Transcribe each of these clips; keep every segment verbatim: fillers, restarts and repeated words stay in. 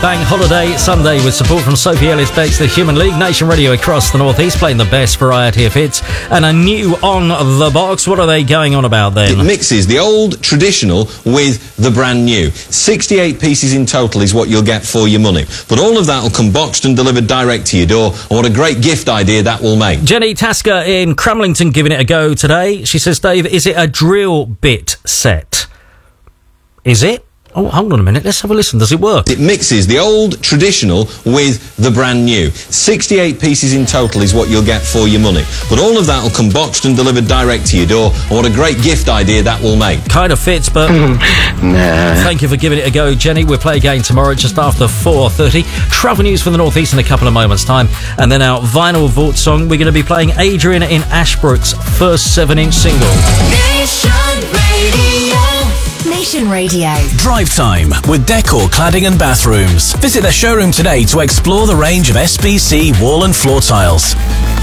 Bank Holiday Sunday with support from Sophie Ellis-Beck's The Human League. Nation Radio across the North East playing the best variety of hits. And a new On The Box. What are they going on about then? It mixes the old traditional with the brand new. sixty-eight pieces in total is what you'll get for your money. But all of that will come boxed and delivered direct to your door. And what a great gift idea that will make. Jenny Tasker in Cramlington giving it a go today. She says, Dave, is it a drill bit set? Is it? Oh, hold on a minute. Let's have a listen. Does it work? It mixes the old traditional with the brand new. sixty-eight pieces in total is what you'll get for your money. But all of that will come boxed and delivered direct to your door. And what a great gift idea that will make. Kind of fits, but... Nah. Thank you for giving it a go, Jenny. We'll play again tomorrow just after four thirty. Travel news from the North East in a couple of moments' time. And then our vinyl vault song, we're going to be playing Adrian in Ashbrook's first seven-inch single. Nation Radio. Nation Radio. Drive Time with Decor Cladding and Bathrooms. Visit their showroom today to explore the range of S B C wall and floor tiles.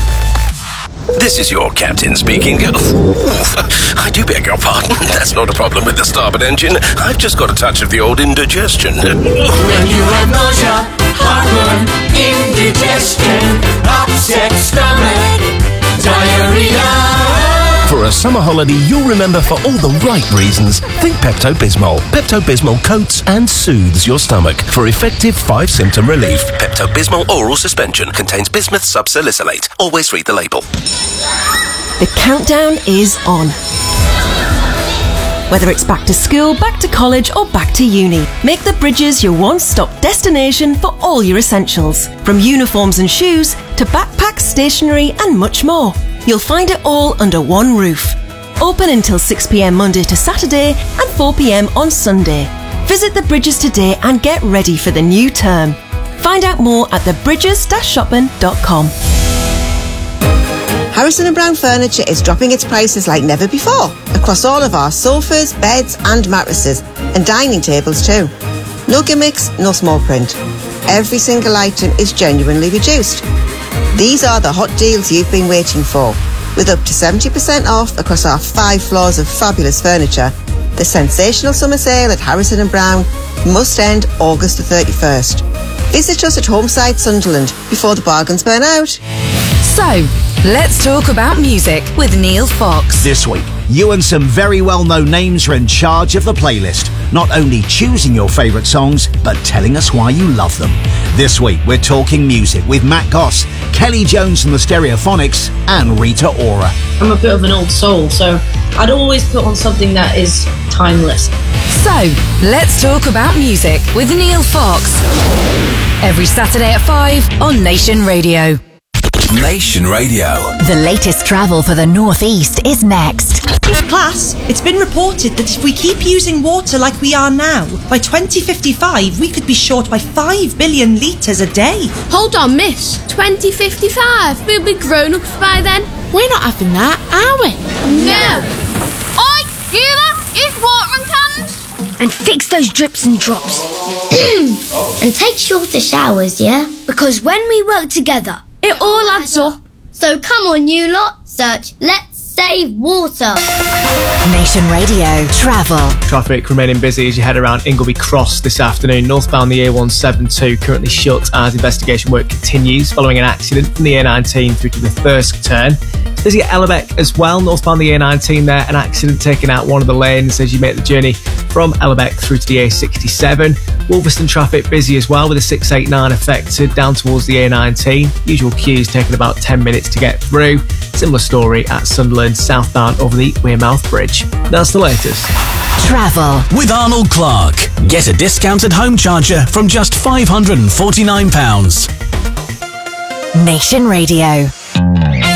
This is your captain speaking. I do beg your pardon. That's not a problem with the starboard engine. I've just got a touch of the old indigestion. When you have nausea, heartburn, indigestion, upset stomach, diarrhea. For a summer holiday you'll remember for all the right reasons, think Pepto-Bismol. Pepto-Bismol coats and soothes your stomach for effective five-symptom relief. Pepto-Bismol oral suspension contains bismuth subsalicylate. Always read the label. The countdown is on. Whether it's back to school, back to college or back to uni, make the Bridges your one-stop destination for all your essentials. From uniforms and shoes to backpacks, stationery and much more. You'll find it all under one roof. Open until six p m Monday to Saturday and four p m on Sunday. Visit the Bridges today and get ready for the new term. Find out more at the bridges dash shopping dot com. Harrison and Brown Furniture is dropping its prices like never before across all of our sofas, beds and mattresses and dining tables too. No gimmicks, no small print. Every single item is genuinely reduced. These are the hot deals you've been waiting for. With up to seventy percent off across our five floors of fabulous furniture, the sensational summer sale at Harrison and Brown must end August the thirty-first. Visit us at Homeside Sunderland before the bargains burn out. So, let's talk about music with Neil Fox. This week, you and some very well-known names are in charge of the playlist. Not only choosing your favourite songs, but telling us why you love them. This week, we're talking music with Matt Goss, Kelly Jones and the Stereophonics, and Rita Ora. I'm a bit of an old soul, so I'd always put on something that is timeless. So, let's talk about music with Neil Fox. Every Saturday at five on Nation Radio. Nation Radio. The latest travel for the North East is next. Class, it's been reported that if we keep using water like we are now, by twenty fifty-five we could be short by five billion litres a day. Hold on, miss. twenty fifty-five? We'll be grown-ups by then. We're not having that, are we? No. Oi, you lot, use watering cans. And fix those drips and drops. And take shorter showers, yeah? Because when we work together, it all adds up. So come on, you lot, search Let's Save Water. Nation Radio Travel. Traffic remaining busy as you head around Ingleby Cross this afternoon. Northbound the A one seventy-two currently shut as investigation work continues following an accident from the A nineteen through to the Thirsk turn. Busy at Ellerbeck as well. Northbound the A nineteen there, an accident taking out one of the lanes as you make the journey from Ellerbeck through to the A sixty-seven. Wolverstone traffic busy as well with the six eighty-nine affected down towards the A nineteen. Usual queues taking about ten minutes to get through. Similar story at Sunderland southbound over the Wearmouth Bridge. That's the latest. Travel with Arnold Clark. Get a discounted home charger from just five hundred forty-nine pounds. Nation Radio.